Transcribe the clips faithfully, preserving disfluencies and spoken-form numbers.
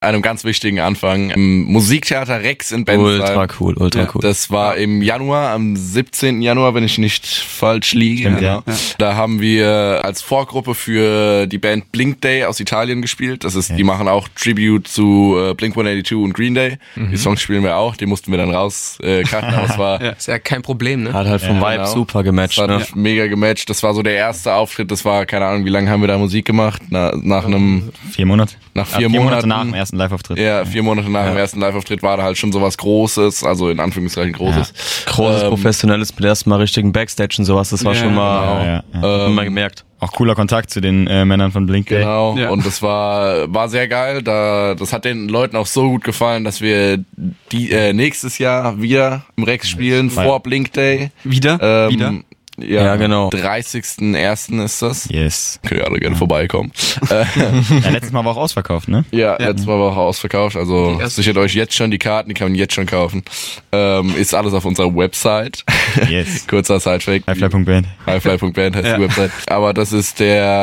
einem ganz wichtigen Anfang im Musiktheater Rex in Bensheim. Ultra cool, ultra cool. Das war im Januar, am siebzehnten Januar, wenn ich nicht falsch liege. Stimmt, genau. ja. Da haben wir als Vorgruppe für die Band Blink Day aus Italien gespielt. Das ist, ja. Die machen auch Tribute zu äh, Blink one eighty-two und Green Day. Mhm. Die Songs spielen wir auch, die mussten wir dann raus äh, cutten, aber es war... ja, ist ja kein Problem, ne? Hat halt vom ja, Vibe genau. super gematcht, das ne? hat mega gematcht. Das war so der erste Auftritt, das war, keine Ahnung, wie lange haben wir da Musik gemacht? Na, nach einem... Vier Monate. Nach vier, vier Monaten. Monate nach dem ersten Live-Auftritt. Ja, vier Monate nach ja. dem ersten Live-Auftritt war da halt schon sowas Großes, also in Anführungszeichen Großes. Ja. Großes, ähm, professionelles, mit erstmal richtigen Backstage und sowas, das war ja, schon mal, genau. ja, ja. Ähm, mal gemerkt. Auch cooler Kontakt zu den äh, Männern von Blink Day. Genau, ja. und das war war sehr geil. Da, das hat den Leuten auch so gut gefallen, dass wir die äh, nächstes Jahr wieder im Rex spielen, ja. vor Blink Day. Wieder? Ähm, wieder? Ja, ja, genau. dreißigsten ersten ist das. Yes. Könnt ihr alle gerne ja. vorbeikommen. ja, letztes Mal war auch ausverkauft, ne? Ja, ja. letztes Mal war auch ausverkauft. Also sichert euch jetzt schon die Karten, die kann man jetzt schon kaufen. Ähm, ist alles auf unserer Website. Yes. Kurzer Sidefact. highfly punkt band highfly punkt band heißt ja. die Website. Aber das ist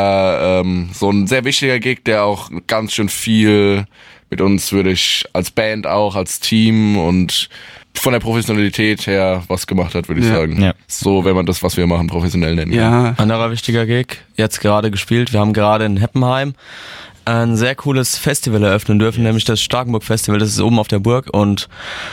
der ähm, so ein sehr wichtiger Gig, der auch ganz schön viel mit uns, würde ich als Band auch, als Team und von der Professionalität her was gemacht hat, würde ich ja. sagen. Ja. So, wenn man das, was wir machen, professionell nennen kann. Ja. Anderer wichtiger Gig, jetzt gerade gespielt. Wir haben gerade in Heppenheim ein sehr cooles Festival eröffnen dürfen, nämlich das Starkenburg Festival. Das ist oben auf der Burg und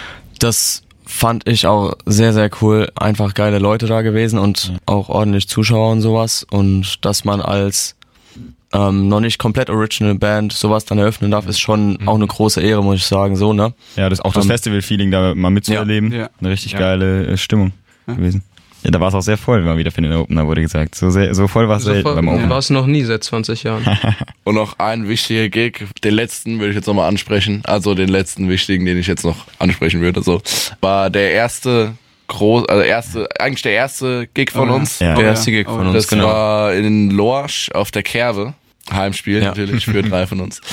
das fand ich auch sehr, sehr cool. Einfach geile Leute da gewesen und ja. auch ordentlich Zuschauer und sowas. Und dass man als ähm, noch nicht komplett Original Band sowas dann eröffnen darf, ist schon mhm. auch eine große Ehre, muss ich sagen. So, ne? Ja, das auch das ähm, Festival-Feeling da mal mitzuerleben. Ja. Eine richtig ja. geile äh, Stimmung ja. gewesen. Ja, da war es auch sehr voll, mal wieder für den Opener, wurde gesagt. So, sehr, so voll war es so selten voll, beim Opener. War es noch nie seit zwanzig Jahren. Und noch ein wichtiger Gig, den letzten würde ich jetzt nochmal ansprechen, also den letzten wichtigen, den ich jetzt noch ansprechen würde, so, war der erste groß, also erste, eigentlich der erste Gig von oh, uns. Ja. Der erste Gig von das uns, genau. Das war in Lorsch auf der Kerwe. Heimspiel ja. natürlich für drei von uns.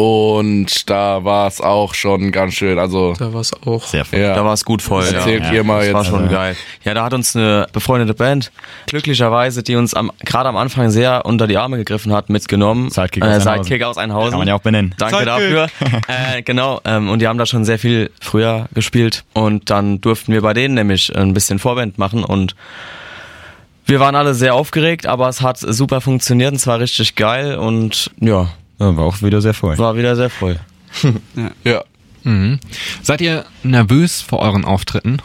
Und da war es auch schon ganz schön, also da war es auch sehr voll. Ja. Da war es gut voll. Erzählt ja. ihr mal das jetzt. war schon also. geil. Ja, da hat uns eine befreundete Band, glücklicherweise, die uns am gerade am Anfang sehr unter die Arme gegriffen hat, mitgenommen. Sidekick äh, aus Sidekick Einhausen. aus Einhausen. Kann man ja auch benennen. Danke Sidekick. dafür. äh, genau, ähm, und die haben da schon sehr viel früher gespielt und dann durften wir bei denen nämlich ein bisschen Vorband machen und wir waren alle sehr aufgeregt, aber es hat super funktioniert und es war richtig geil und ja. ja war auch wieder sehr voll. War wieder sehr voll. ja. ja. Mhm. Seid ihr nervös vor euren Auftritten?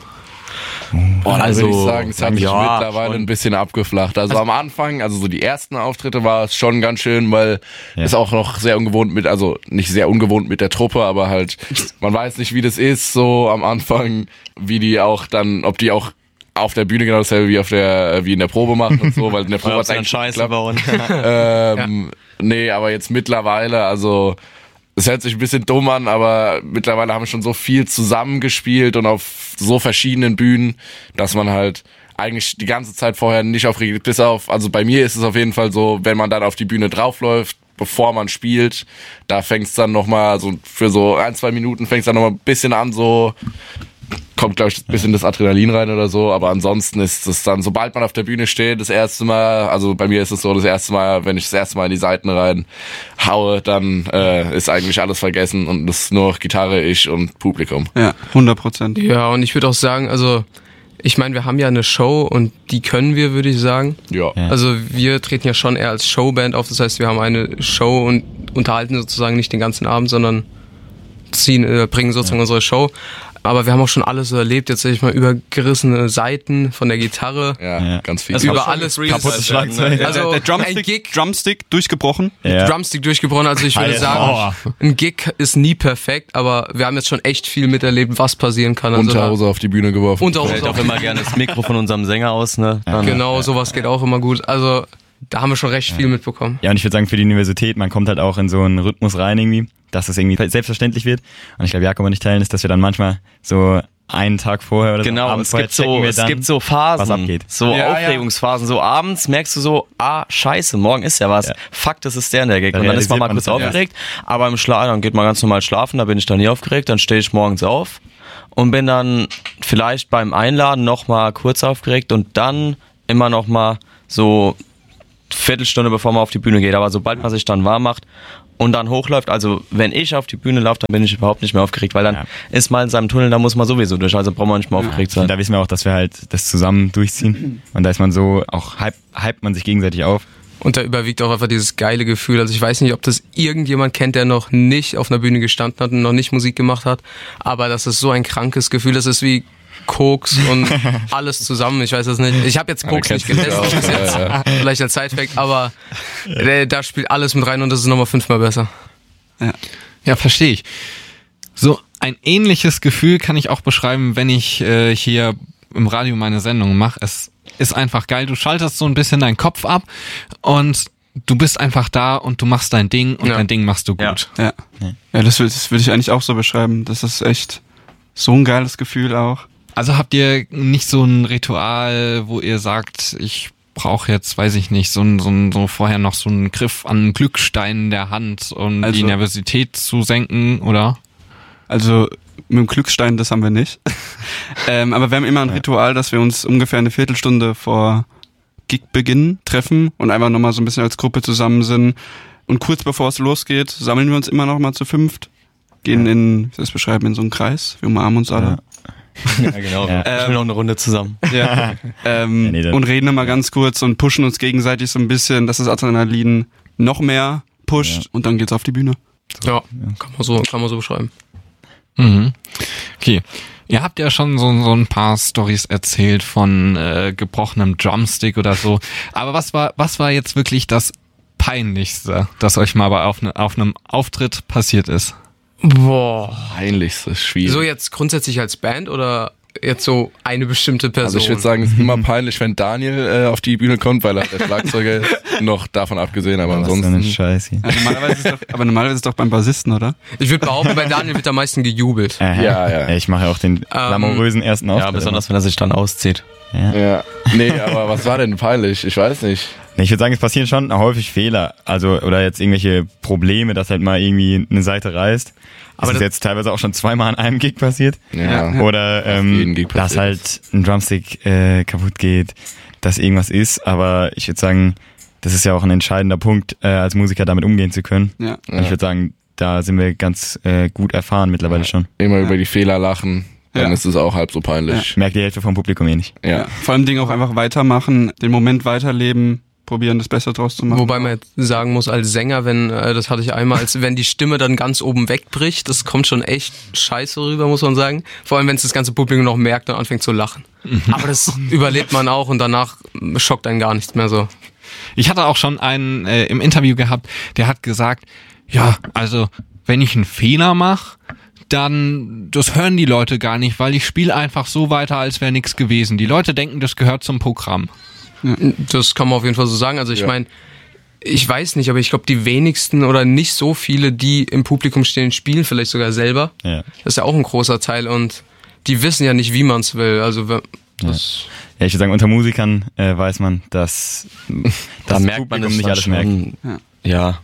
Oh, dann also, würde ich sagen, es hat sich ja, mittlerweile schon. ein bisschen abgeflacht. Also, also am Anfang, also so die ersten Auftritte war es schon ganz schön, weil ja. es auch noch sehr ungewohnt mit, also nicht sehr ungewohnt mit der Truppe, aber halt, man weiß nicht, wie das ist, so am Anfang, wie die auch dann, ob die auch auf der Bühne genau dasselbe wie auf der wie in der Probe machen und so, weil in der Probe hat eigentlich Scheiße bauen. ähm, ja. Nee, aber jetzt mittlerweile, also es hört sich ein bisschen dumm an, aber mittlerweile haben wir schon so viel zusammengespielt und auf so verschiedenen Bühnen, dass man halt eigentlich die ganze Zeit vorher nicht aufregt, bis auf, also bei mir ist es auf jeden Fall so, wenn man dann auf die Bühne draufläuft, bevor man spielt, da fängt es dann nochmal, so für so ein, zwei Minuten fängt es dann nochmal ein bisschen an, so kommt, glaube ich, ein bisschen das Adrenalin rein oder so, aber ansonsten ist es dann, sobald man auf der Bühne steht, das erste Mal, also bei mir ist es so, das erste Mal, wenn ich das erste Mal in die Seiten rein haue, dann äh, ist eigentlich alles vergessen und es ist nur noch Gitarre, ich und Publikum. Ja, hundert Prozent. Ja, und ich würde auch sagen, also ich meine, wir haben ja eine Show und die können wir, würde ich sagen. Ja. Ja. Also wir treten ja schon eher als Showband auf, das heißt, wir haben eine Show und unterhalten sozusagen nicht den ganzen Abend, sondern ziehen, äh, bringen sozusagen ja. unsere Show. Aber wir haben auch schon alles so erlebt, jetzt sag ich mal, über gerissene Seiten von der Gitarre. Ja, ja. ganz viel. Also über alles. Kaputtes Schlagzeug. Also der, der Drumstick, Gig, Drumstick durchgebrochen. Ja. Drumstick durchgebrochen, also ich würde Alter. sagen, Oh. ein Gig ist nie perfekt, aber wir haben jetzt schon echt viel miterlebt, was passieren kann. Also Unterhose auf die Bühne geworfen. Unterhose Fällt auch immer gerne das Mikro von unserem Sänger aus, ne? Dann, Genau, ja. sowas geht auch immer gut. Also da haben wir schon recht ja. viel mitbekommen. Ja, und ich würde sagen, für die Universität, man kommt halt auch in so einen Rhythmus rein irgendwie, dass es irgendwie selbstverständlich wird. Und ich glaube, Jakob und ich teilen ist, dass wir dann manchmal so einen Tag vorher oder genau, so abends es gibt so, wir es dann, gibt so Phasen, was abgeht. so ja, Aufregungsphasen, so abends merkst du so, ah, scheiße, morgen ist ja was, ja. fuck, das ist der in der Gig. Da Und dann ist man mal realisiert kurz man aufgeregt, ja. aber im Schlaf, dann geht man ganz normal schlafen, da bin ich dann nie aufgeregt, dann stehe ich morgens auf und bin dann vielleicht beim Einladen nochmal kurz aufgeregt und dann immer nochmal so Viertelstunde bevor man auf die Bühne geht, aber sobald man sich dann warm macht und dann hochläuft, also wenn ich auf die Bühne laufe, dann bin ich überhaupt nicht mehr aufgeregt, weil dann ja. ist man in seinem Tunnel, da muss man sowieso durch, also braucht man nicht mehr aufgeregt sein. Und da wissen wir auch, dass wir halt das zusammen durchziehen und da ist man so, auch hype, hype man sich gegenseitig auf. Und da überwiegt auch einfach dieses geile Gefühl. Also ich weiß nicht, ob das irgendjemand kennt, der noch nicht auf einer Bühne gestanden hat und noch nicht Musik gemacht hat, aber das ist so ein krankes Gefühl, das ist wie Koks und alles zusammen, ich weiß das nicht. Ich habe jetzt Koks nicht getestet bis jetzt, ja, ja. vielleicht als Sidefact, aber äh, da spielt alles mit rein und das ist nochmal fünfmal besser. Ja, ja, verstehe ich. So ein ähnliches Gefühl kann ich auch beschreiben, wenn ich äh, hier im Radio meine Sendung mache. Es ist einfach geil, du schaltest so ein bisschen deinen Kopf ab und du bist einfach da und du machst dein Ding und ja. dein Ding machst du gut. Ja, ja. ja das würde das würd ich eigentlich auch so beschreiben. Das ist echt so ein geiles Gefühl auch. Also habt ihr nicht so ein Ritual, wo ihr sagt, ich brauche jetzt, weiß ich nicht, so ein, so ein, so vorher noch so einen Griff an einen Glückstein in der Hand, um also, die Nervosität zu senken, oder? Also mit dem Glückstein, das haben wir nicht. ähm, aber wir haben immer ein Ritual, dass wir uns ungefähr eine Viertelstunde vor Gigbeginn treffen und einfach nochmal so ein bisschen als Gruppe zusammen sind. Und kurz bevor es losgeht, sammeln wir uns immer noch mal zu fünft, gehen ja. in, wie soll ich das beschreiben, in so einen Kreis, wir umarmen uns alle. Ja. Ja, genau. Ja. Ich will noch eine Runde zusammen. Ja. ähm, ja, nee, und reden immer ganz kurz und pushen uns gegenseitig so ein bisschen, dass das Adrenalin noch mehr pusht ja. und dann geht's auf die Bühne. So. Ja, kann man so, kann man so beschreiben. Mhm. Okay. Ihr habt ja schon so, so ein paar Storys erzählt von äh, gebrochenem Drumstick oder so. Aber was war, was war jetzt wirklich das Peinlichste, das euch mal bei auf, ne, auf einem Auftritt passiert ist? Boah. Peinlichste, schwierig. So jetzt grundsätzlich als Band oder jetzt so eine bestimmte Person? Also ich würde sagen, es ist immer peinlich, wenn Daniel äh, auf die Bühne kommt, weil er der Schlagzeuger ist. Noch davon abgesehen, aber was ansonsten... Was für eine Scheiße. Also normalerweise ist doch, aber normalerweise ist es doch beim Bassisten, oder? Ich würde behaupten, bei Daniel wird am meisten gejubelt. Aha. Ja, ja. Ich mache ja auch den glamourösen ersten Auftritt. Ja, besonders wenn er sich dann auszieht. Ja. ja. Nee, aber was war denn peinlich? Ich weiß nicht. Ich würde sagen, es passieren schon häufig Fehler. Also, oder jetzt irgendwelche Probleme, dass halt mal irgendwie eine Seite reißt. Aber das ist jetzt teilweise auch schon zweimal an einem Gig passiert. Ja. Oder ähm, dass halt ein Drumstick äh, kaputt geht, dass irgendwas ist. Aber ich würde sagen, das ist ja auch ein entscheidender Punkt, äh, als Musiker damit umgehen zu können. Ja. Und ich würde sagen, da sind wir ganz äh, gut erfahren mittlerweile schon. Immer ja. über die Fehler lachen, dann ja. ist es auch halb so peinlich. Ja. Merkt die Hälfte vom Publikum eh nicht. Ja. ja. Vor allem Dingen auch einfach weitermachen, den Moment weiterleben, probieren, das Beste draus zu machen. Wobei man jetzt sagen muss, als Sänger, wenn, äh, das hatte ich einmal, als wenn die Stimme dann ganz oben wegbricht, das kommt schon echt scheiße rüber, muss man sagen. Vor allem, wenn es das ganze Publikum noch merkt und anfängt zu lachen. Mhm. Aber das überlebt man auch und danach schockt einen gar nichts mehr so. Ich hatte auch schon einen äh, im Interview gehabt, der hat gesagt, ja, also wenn ich einen Fehler mache, dann, das hören die Leute gar nicht, weil ich spiele einfach so weiter, als wäre nichts gewesen. Die Leute denken, das gehört zum Programm. Das kann man auf jeden Fall so sagen. Also ich ja. meine, ich weiß nicht, aber ich glaube, die wenigsten oder nicht so viele, die im Publikum stehen, spielen vielleicht sogar selber. Ja. Das ist ja auch ein großer Teil und die wissen ja nicht, wie man es will. Also das ja. ja, ich würde sagen, unter Musikern äh, weiß man, dass das da merkt man das nicht alles merkt. Ja. ja.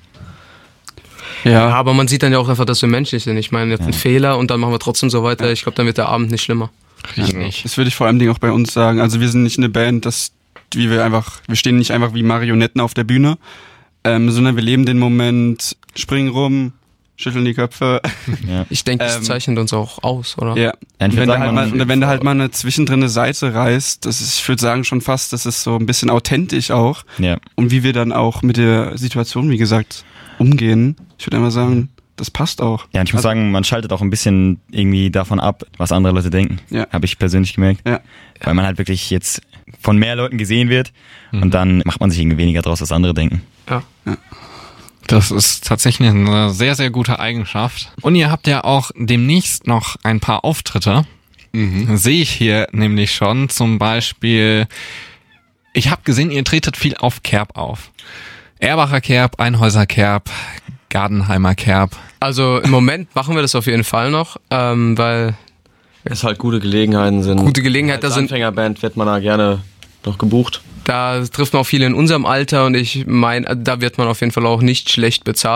Ja, aber man sieht dann ja auch einfach, dass wir menschlich sind. Ich meine, jetzt ja. ein Fehler und dann machen wir trotzdem so weiter. Ich glaube, dann wird der Abend nicht schlimmer. Richtig. Das würde ich vor allem auch bei uns sagen. Also wir sind nicht eine Band, das wie wir einfach, wir stehen nicht einfach wie Marionetten auf der Bühne, ähm, sondern wir leben den Moment, springen rum, schütteln die Köpfe. Ja. Ich denke, das ähm, zeichnet uns auch aus, oder? Ja. Und wenn, da halt mal, wenn da halt mal eine zwischendrin eine Seite reißt, das ist, ich würde sagen schon fast, das ist so ein bisschen authentisch auch. Ja. Und wie wir dann auch mit der Situation, wie gesagt, umgehen. Ich würde einmal sagen, das passt auch. Ja, und ich muss sagen, man schaltet auch ein bisschen irgendwie davon ab, was andere Leute denken. Ja. Habe ich persönlich gemerkt. Ja. Weil man halt wirklich jetzt von mehr Leuten gesehen wird mhm. und dann macht man sich irgendwie weniger draus, was andere denken. Ja. ja. Das ist tatsächlich eine sehr, sehr gute Eigenschaft. Und ihr habt ja auch demnächst noch ein paar Auftritte. Mhm. Sehe ich hier nämlich schon. Zum Beispiel, ich habe gesehen, ihr tretet viel auf Kerb auf. Erbacher Kerb, Einhäuser Kerb, Gardenheimer Kerb. Also im Moment machen wir das auf jeden Fall noch, ähm, weil es halt gute Gelegenheiten sind. Gute Gelegenheiten, da sind. Als Anfängerband wird man da gerne noch gebucht. Da trifft man auch viele in unserem Alter und ich meine, da wird man auf jeden Fall auch nicht schlecht bezahlt.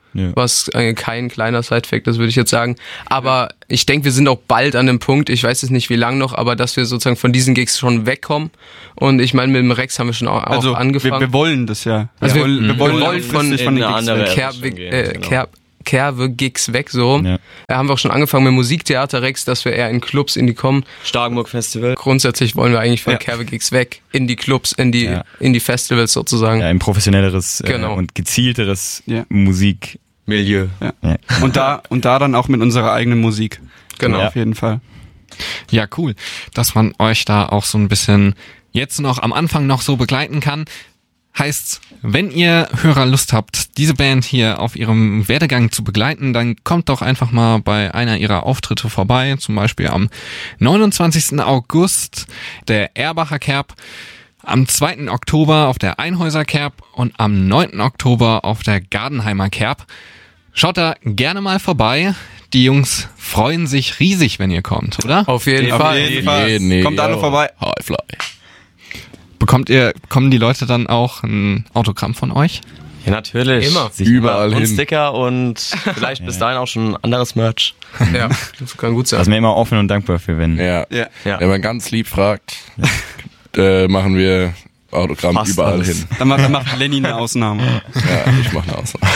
Ja. Was äh, kein kleiner Side-Fact ist, würde ich jetzt sagen. Aber ich denke, wir sind auch bald an dem Punkt, ich weiß jetzt nicht wie lang noch, aber dass wir sozusagen von diesen Gigs schon wegkommen. Und ich meine, mit dem Rex haben wir schon auch, also, auch angefangen. Wir, wir wollen das ja. Also wir, wir, wollen, wir wollen, wir wollen von, von den andere Kerb, gehen, äh, genau. Kerb, Kerve-Gigs weg, so. Ja. Da haben wir auch schon angefangen mit Musiktheater Rex, dass wir eher in Clubs in die kommen. Starkenburg Festival. Grundsätzlich wollen wir eigentlich von ja. Kerve-Gigs weg, in die Clubs, in die, ja. in die Festivals sozusagen. Ja, ein professionelleres genau. äh, und gezielteres ja. Musik. Milieu. Ja. Ja. Und da und da dann auch mit unserer eigenen Musik. Genau. Auf jeden Fall. Ja, cool, dass man euch da auch so ein bisschen jetzt noch am Anfang noch so begleiten kann. Heißt, wenn ihr Hörer Lust habt, diese Band hier auf ihrem Werdegang zu begleiten, dann kommt doch einfach mal bei einer ihrer Auftritte vorbei, zum Beispiel am neunundzwanzigsten August der Erbacher Kerb, am zweiten Oktober auf der Einhäuser Kerb und am neunten Oktober auf der Gardenheimer Kerb. Schaut da gerne mal vorbei. Die Jungs freuen sich riesig, wenn ihr kommt, oder? Auf jeden Auf Fall. jeden Fall. Jeden, Kommt alle yo. vorbei. Highfly. Bekommt ihr, bekommen die Leute dann auch ein Autogramm von euch? Ja, natürlich. Immer. Sicher. Überall und hin. Sticker und vielleicht bis dahin auch schon anderes Merch. Ja, das kann gut sein. Da sind wir immer offen und dankbar für, wenn. Ja. Ja. Ja. Wenn man ganz lieb fragt, äh, machen wir Autogramm Fast überall alles. hin. Dann macht, dann macht Lenny eine Ausnahme. Ja, ich mache eine Ausnahme.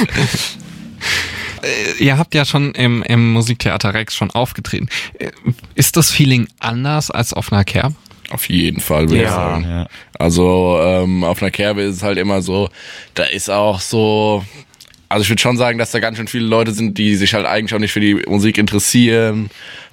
Äh, ihr habt ja schon im, im Musiktheater Rex schon aufgetreten. Äh, Ist das Feeling anders als auf einer Kerb? Auf jeden Fall, würde ich Ja. sagen. Ja. Also ähm, auf einer Kerbe ist es halt immer so, da ist auch so, also ich würde schon sagen, dass da ganz schön viele Leute sind, die sich halt eigentlich auch nicht für die Musik interessieren,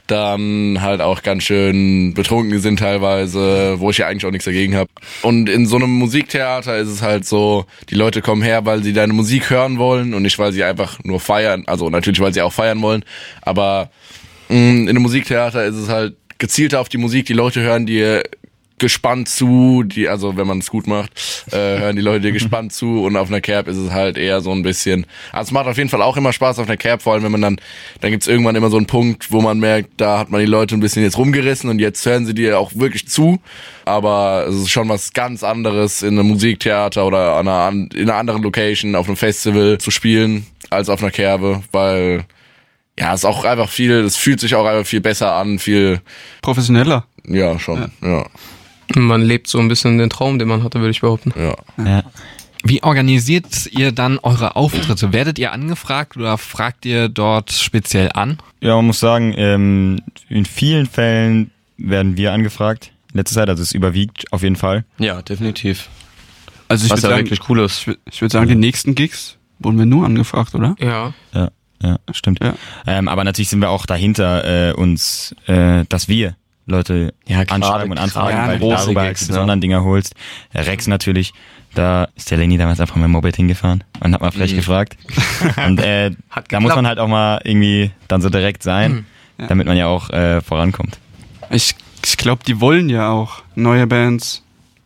dann halt auch ganz schön betrunken sind teilweise, wo ich ja eigentlich auch nichts dagegen habe. Und in so einem Musiktheater ist es halt so, die Leute kommen her, weil sie deine Musik hören wollen und nicht, weil sie einfach nur feiern, also natürlich, weil sie auch feiern wollen, aber mh, in einem Musiktheater ist es halt gezielter auf die Musik, die Leute hören dir gespannt zu, die, also wenn man es gut macht, äh, hören die Leute dir gespannt zu und auf einer Kerb ist es halt eher so ein bisschen, also es macht auf jeden Fall auch immer Spaß auf einer Kerb, vor allem wenn man dann, dann gibt's irgendwann immer so einen Punkt, wo man merkt, da hat man die Leute ein bisschen jetzt rumgerissen und jetzt hören sie dir auch wirklich zu, aber es ist schon was ganz anderes in einem Musiktheater oder an einer, in einer anderen Location, auf einem Festival zu spielen, als auf einer Kerbe, weil ja, es ist auch einfach viel, es fühlt sich auch einfach viel besser an, viel, Professioneller. ja, schon, ja, ja. Man lebt so ein bisschen den Traum, den man hatte, würde ich behaupten. ja. Ja. Wie organisiert ihr dann eure Auftritte? Werdet ihr angefragt oder fragt ihr dort speziell an? Ja, man muss sagen, ähm, in vielen Fällen werden wir angefragt. In letzter Zeit, also es überwiegt auf jeden Fall. Ja, definitiv. Also ich Was würde ja sagen, wirklich cool ist. ich würd- ich würde sagen, die nächsten Gigs wurden wir nur angefragt, oder? Ja. Ja, ja, stimmt. Ja. Ähm, aber natürlich sind wir auch dahinter, äh, uns, äh, dass wir Leute Ja, gerade- anschreiben und anfragen, gerade weil du große darüber Gigs, die ne? besonderen Dinger holst. Der Rex natürlich, da ist der Lenny damals einfach mit dem Moped hingefahren und hat mal frech gefragt. Und äh, Hat da muss geklappt. man halt auch mal irgendwie dann so direkt sein, Ja. damit man ja auch äh, vorankommt. Ich, ich glaube, die wollen ja auch neue Bands.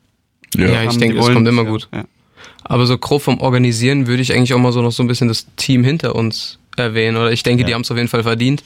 Ja, ich haben, denke, die das wollen kommt das immer ja. gut. Ja. Aber so grob vom Organisieren würde ich eigentlich auch mal so noch so ein bisschen das Team hinter uns erwähnen. Oder ich denke, Ja. die haben es auf jeden Fall verdient.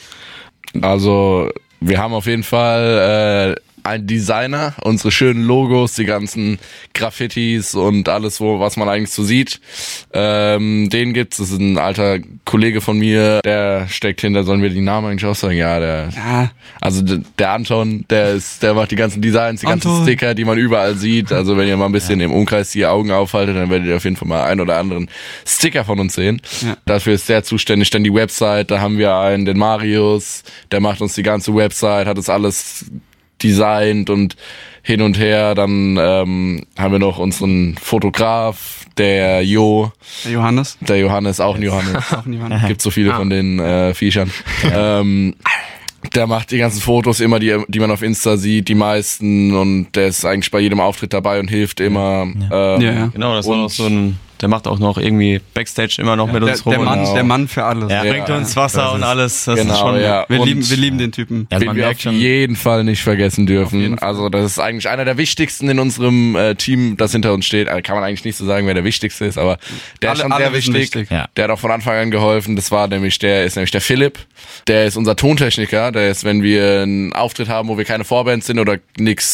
Also, wir haben auf jeden Fall äh, einen Designer, unsere schönen Logos, die ganzen Graffitis und alles, wo was man eigentlich so sieht. Ähm, den gibt's, das ist ein alter Kollege von mir, der steckt hinter, sollen wir die Namen eigentlich auch sagen? Ja, der, Ja, also d- der Anton, der ist, der macht die ganzen Designs, die ganzen Anton. Sticker, die man überall sieht. Also wenn ihr mal ein bisschen im Umkreis die Augen aufhaltet, dann werdet ihr auf jeden Fall mal einen oder anderen Sticker von uns sehen. Ja. Dafür ist der zuständig. Dann die Website, da haben wir einen, den Marius, der macht uns die ganze Website, hat das alles designt und hin und her. Dann ähm, haben wir noch unseren Fotograf, der Jo, der Johannes. der Johannes, auch ein Johannes. Auch ein Johannes. Gibt so viele von den äh, Viechern. Ähm, der macht die ganzen Fotos immer, die, die man auf Insta sieht, die meisten, und der ist eigentlich bei jedem Auftritt dabei und hilft immer. Ähm, Ja, ja. Genau, das war Und- noch so ein, der macht auch noch irgendwie Backstage immer noch mit Der, uns rum. der, Mann, Genau. der Mann für alles. Ja. bringt uns Wasser das und ist- alles. Das genau, ist schon, ja. Wir, Und lieben, wir lieben den Typen. Also den man wir merkt auf schon, jeden Fall nicht vergessen dürfen. jeden Fall. Also das ist eigentlich einer der wichtigsten in unserem äh, Team, das hinter uns steht. Also kann man eigentlich nicht so sagen, wer der wichtigste ist, aber der Alle- ist schon alle sehr wissen wichtig. wichtig. Ja. Der hat auch von Anfang an geholfen. Das war nämlich der, ist nämlich der Philipp. Der ist unser Tontechniker. Der ist, wenn wir einen Auftritt haben, wo wir keine Vorband sind oder nix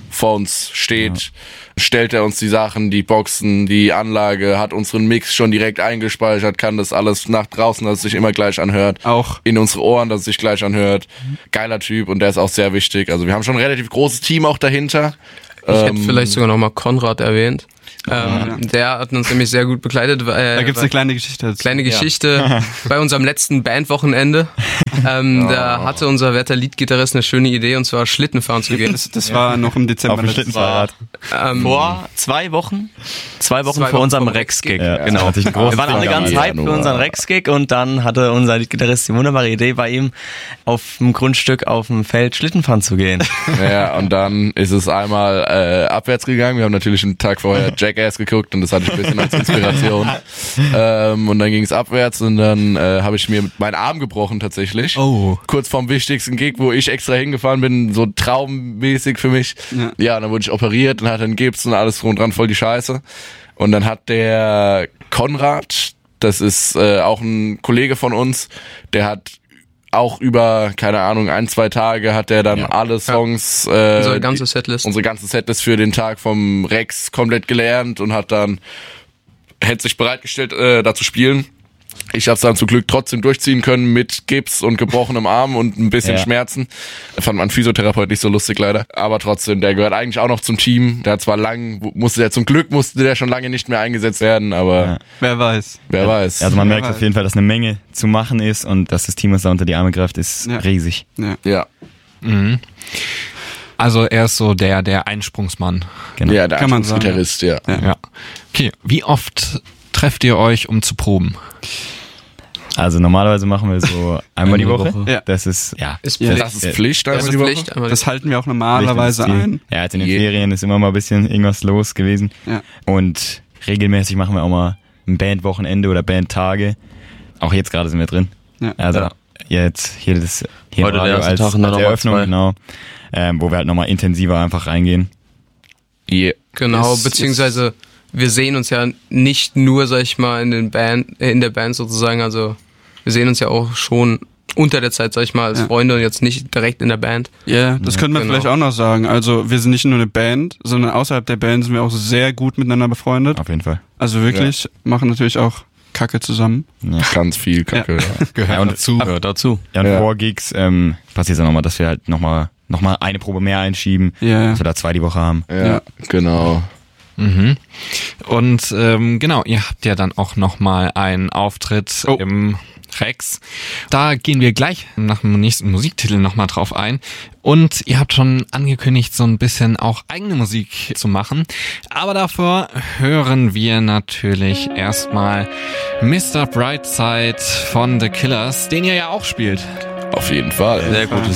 vor uns steht, ja. stellt er uns die Sachen, die Boxen, die Anlage, hat unseren Mix schon direkt eingespeichert, kann das alles nach draußen, dass es sich immer gleich anhört. Auch. In unsere Ohren, dass es sich gleich anhört. Geiler Typ und der ist auch sehr wichtig. Also wir haben schon ein relativ großes Team auch dahinter. Ich ähm, hätte vielleicht sogar nochmal Konrad erwähnt. Ähm, ja. Der hat uns nämlich sehr gut begleitet. Äh, da gibt's eine kleine Geschichte dazu. Kleine Geschichte ja. bei unserem letzten Bandwochenende. Ähm, oh. Da hatte unser werter Lead-Gitarrist eine schöne Idee, und zwar Schlittenfahren zu gehen. Das, das ja. war noch im Dezember. Auf dem Schlittenfahrrad. Ähm, vor zwei Wochen? Zwei Wochen zwei vor Wochen unserem Rex-Gig. Ja, genau. Wir waren alle ganz hyped für unseren Rex-Gig und dann hatte unser Lead-Gitarrist die wunderbare Idee, bei ihm auf dem Grundstück auf dem Feld Schlittenfahren zu gehen. Ja, und dann ist es einmal äh, abwärts gegangen. Wir haben natürlich einen Tag vorher Jackass geguckt und das hatte ich ein bisschen als Inspiration. ähm, und dann ging es abwärts und dann äh, habe ich mir meinen Arm gebrochen tatsächlich. Oh. Kurz vorm wichtigsten Gig, wo ich extra hingefahren bin, so traummäßig für mich. Ja, ja, und dann wurde ich operiert und hatte einen Gips und alles drum und dran, voll die Scheiße. Und dann hat der Konrad, das ist äh, auch ein Kollege von uns, der hat auch über, keine Ahnung, ein, zwei Tage hat er dann ja. alle Songs, ja. äh, unsere ganze Setlist, unsere ganze Setlist für den Tag vom Rex komplett gelernt und hat dann, hätte sich bereitgestellt, äh, da zu spielen. Ich habe es dann zum Glück trotzdem durchziehen können mit Gips und gebrochenem Arm und ein bisschen ja. Schmerzen. Fand mein Physiotherapeut nicht so lustig leider. Aber trotzdem, der gehört eigentlich auch noch zum Team. Der hat zwar lang, musste der zum Glück musste der schon lange nicht mehr eingesetzt werden, aber ja. wer weiß. Wer ja. weiß. Also man wer merkt weiß. auf jeden Fall, dass eine Menge zu machen ist und dass das Team, was da unter die Arme greift, ist ja. riesig. Ja. ja. Mhm. Also er ist so der der Einsprungsmann. Genau. Ja, der Kann man Gitarrist, ja. Ja. ja. Okay, wie oft trefft ihr euch, um zu proben? Also normalerweise machen wir so einmal die Woche. Ja. Das ist ja. Ist ja. Pflicht. Das ist Pflicht. Das ist die Pflicht. Woche. Das halten wir auch normalerweise ein. Ja, jetzt in den Ferien ist immer mal ein bisschen irgendwas los gewesen. Ja. Und regelmäßig machen wir auch mal ein Bandwochenende oder Bandtage. Auch jetzt gerade sind wir drin. Ja. Also ja. jetzt hier das hier Heute Radio der erste als, Tag und dann als noch Eröffnung, mal zwei. genau. Ähm, wo wir halt nochmal intensiver einfach reingehen. Yeah. Genau, Yes, beziehungsweise yes. wir sehen uns ja nicht nur, sag ich mal, in den Band, äh, in der Band sozusagen, also wir sehen uns ja auch schon unter der Zeit, sag ich mal, als ja. Freunde und jetzt nicht direkt in der Band. Ja, das ja, können wir genau. vielleicht auch noch sagen. Also wir sind nicht nur eine Band, sondern außerhalb der Band sind wir auch sehr gut miteinander befreundet. Auf jeden Fall. Also wirklich, ja. machen natürlich auch Kacke zusammen. Ja. Ganz viel Kacke. Ja. Ja. Gehört ja, und dazu. Gehört dazu. Ja, und Ja. vor Gigs ähm, passiert es dann nochmal, dass wir halt nochmal noch mal eine Probe mehr einschieben, Ja. dass wir da zwei die Woche haben. Ja, Ja. genau. Mhm. Und ähm, genau, ihr habt ja dann auch nochmal einen Auftritt Oh. im Rex. Da gehen wir gleich nach dem nächsten Musiktitel nochmal drauf ein. Und ihr habt schon angekündigt, so ein bisschen auch eigene Musik zu machen. Aber davor hören wir natürlich erstmal Mister Brightside von The Killers, den ihr ja auch spielt. Auf jeden Fall. Sehr gutes